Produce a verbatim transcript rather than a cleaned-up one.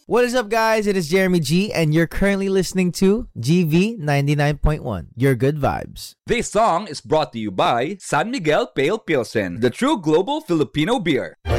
What is up, guys? It is Jeremy G, and you're currently listening to G V ninety-nine point one, your good vibes. This song is brought to you by San Miguel Pale Pilsen, the true global Filipino beer.